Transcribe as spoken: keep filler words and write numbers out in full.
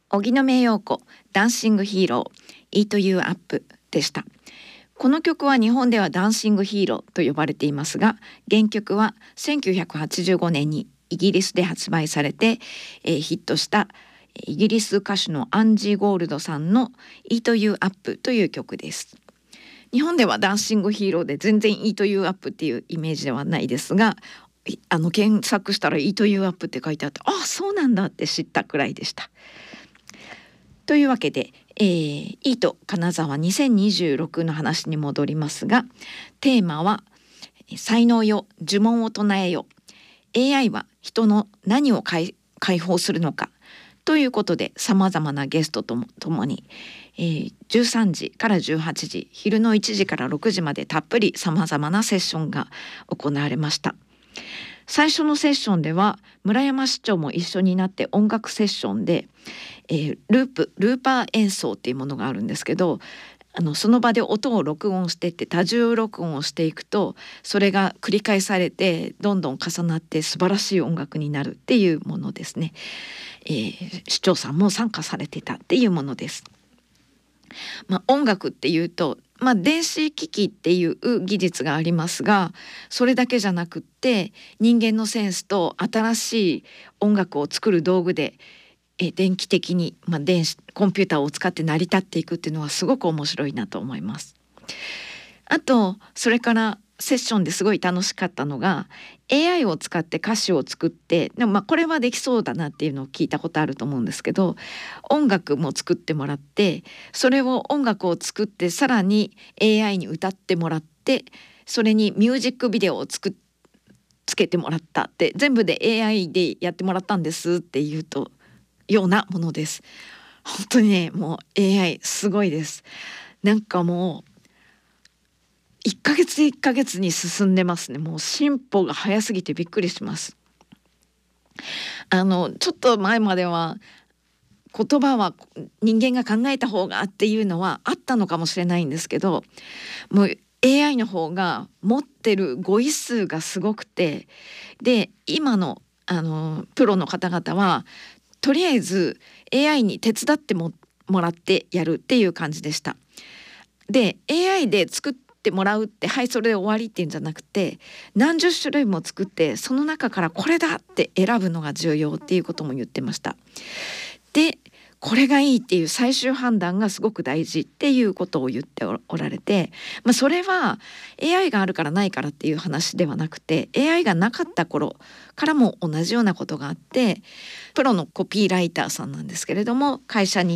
荻野目洋子ダンシングヒーロー Eat You Up でした。この曲は日本ではダンシングヒーローと呼ばれていますが、原曲はせんきゅうひゃくはちじゅうごねんにイギリスで発売されて、えー、ヒットしたイギリス歌手のアンジー・ゴールドさんの Eat You Up という曲です。日本ではダンシングヒーローで全然 Eat You Up っていうイメージではないですが、あの検索したら Eat You Up って書いてあって、ああそうなんだって知ったくらいでした。というわけで、えー、イート金沢にせんにじゅうろくの話に戻りますが、テーマは才能よ呪文を唱えよ エーアイ は人の何を解放するのかということで、さまざまなゲストともともに、えー、じゅうさんじからじゅうはちじ、昼のいちじからろくじまでたっぷりさまざまなセッションが行われました。最初のセッションでは村山市長も一緒になって音楽セッションで、えー、ループルーパー演奏っていうものがあるんですけど、あのその場で音を録音してって多重録音をしていくと、それが繰り返されてどんどん重なって素晴らしい音楽になるっていうものですね。えー、市長さんも参加されてたっていうものです。まあ、音楽っていうと、まあ、電子機器っていう技術がありますが、それだけじゃなくって人間のセンスと新しい音楽を作る道具でえ電気的に、まあ、電子コンピューターを使って成り立っていくっていうのはすごく面白いなと思います。あとそれからセッションですごい楽しかったのが エーアイ を使って歌詞を作って、でもまあこれはできそうだなっていうのを聞いたことあると思うんですけど、音楽も作ってもらって、それを音楽を作ってさらに エーアイ に歌ってもらって、それにミュージックビデオを作っつけてもらったって、全部で エーアイ でやってもらったんですっていうとようなものです。本当にね、もう エーアイ すごいです。なんかもういっかげついっかげつに進んでますね。もう進歩が早すぎてびっくりします。あのちょっと前までは言葉は人間が考えた方がっていうのはあったのかもしれないんですけど、もう エーアイ の方が持ってる語彙数がすごくて、で今のあのプロの方々はとりあえず エーアイ に手伝ってももらってやるっていう感じでした。で エーアイ で作ってもらうって、はいそれで終わりっていうんじゃなくて、何十種類も作ってその中からこれだって選ぶのが重要っていうことも言ってました。でこれがいいっていう最終判断がすごく大事っていうことを言っておられて、まあ、それは エーアイ があるからないからっていう話ではなくて、 エーアイ がなかった頃からも同じようなことがあって、プロのコピーライターさんなんですけれども、会社に